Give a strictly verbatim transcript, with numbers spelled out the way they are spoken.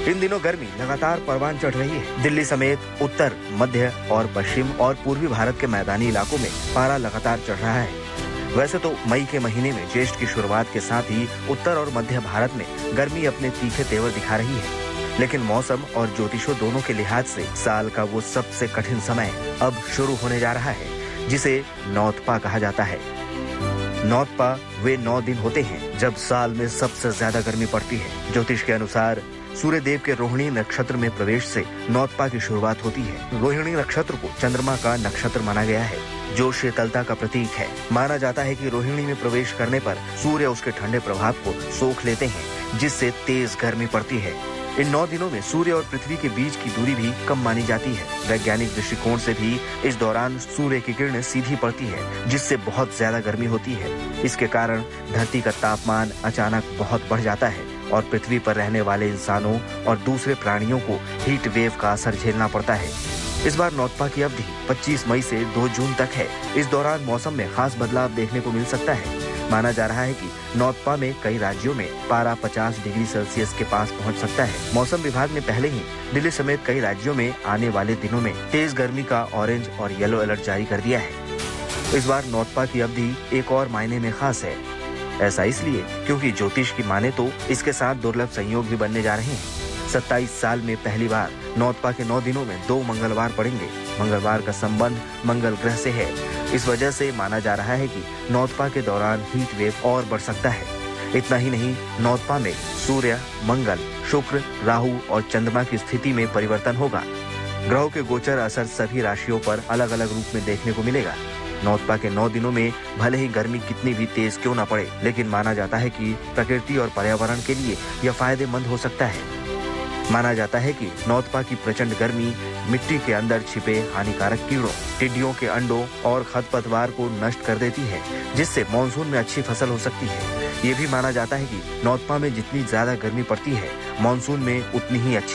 इन दिनों गर्मी लगातार परवान चढ़ रही है। दिल्ली समेत उत्तर, मध्य और पश्चिम और पूर्वी भारत के मैदानी इलाकों में पारा लगातार चढ़ रहा है। वैसे तो मई के महीने में ज्येष्ठ की शुरुआत के साथ ही उत्तर और मध्य भारत में गर्मी अपने तीखे तेवर दिखा रही है, लेकिन मौसम और ज्योतिषों दोनों के लिहाज से साल का वो सबसे कठिन समय अब शुरू होने जा रहा है, जिसे नौतपा कहा जाता है। नौतपा वे नौ दिन होते हैं जब साल में सबसे ज्यादा गर्मी पड़ती है। ज्योतिष के अनुसार सूर्य देव के रोहिणी नक्षत्र में प्रवेश से नौतपा की शुरुआत होती है। रोहिणी नक्षत्र को चंद्रमा का नक्षत्र माना गया है, जो शीतलता का प्रतीक है। माना जाता है कि रोहिणी में प्रवेश करने पर सूर्य उसके ठंडे प्रभाव को सोख लेते हैं, जिससे तेज गर्मी पड़ती है। इन नौ दिनों में सूर्य और पृथ्वी के बीच की दूरी भी कम मानी जाती है। वैज्ञानिक दृष्टिकोण से भी इस दौरान सूर्य की किरणें सीधी पड़ती है, जिससे बहुत ज्यादा गर्मी होती है। इसके कारण धरती का तापमान अचानक बहुत बढ़ जाता है और पृथ्वी पर रहने वाले इंसानों और दूसरे प्राणियों को हीट वेव का असर झेलना पड़ता है। इस बार नौतपा की अवधि पच्चीस मई से दो जून तक है। इस दौरान मौसम में खास बदलाव देखने को मिल सकता है। माना जा रहा है कि नौतपा में कई राज्यों में पारा पचास डिग्री सेल्सियस के पास पहुंच सकता है। मौसम विभाग ने पहले ही दिल्ली समेत कई राज्यों में आने वाले दिनों में तेज गर्मी का ऑरेंज और येलो अलर्ट जारी कर दिया है। इस बार नौतपा की अवधि एक और मायने में खास है। ऐसा इसलिए क्योंकि ज्योतिष की माने तो इसके साथ दुर्लभ संयोग भी बनने जा रहे हैं। सत्ताईस साल में पहली बार नौतपा के नौ दिनों में दो मंगलवार पड़ेंगे। मंगलवार का संबंध मंगल ग्रह से है। इस वजह से माना जा रहा है कि नौतपा के दौरान हीट वेव और बढ़ सकता है। इतना ही नहीं, नौतपा में सूर्य, मंगल, शुक्र, राहु और चंद्रमा की स्थिति में परिवर्तन होगा। ग्रहों के गोचर असर सभी राशियों पर अलग अलग रूप में देखने को मिलेगा। नौतपा के नौ दिनों में भले ही गर्मी कितनी भी तेज क्यों न पड़े, लेकिन माना जाता है कि प्रकृति और पर्यावरण के लिए यह फायदेमंद हो सकता है। माना जाता है कि नौतपा की प्रचंड गर्मी मिट्टी के अंदर छिपे हानिकारक कीड़ों, टिड्डियों के अंडों और खरपतवार को नष्ट कर देती है, जिससे मानसून में अच्छी फसल हो सकती है। ये भी माना जाता है कि नौतपा में जितनी ज्यादा गर्मी पड़ती है, मानसून में उतनी ही अच्छी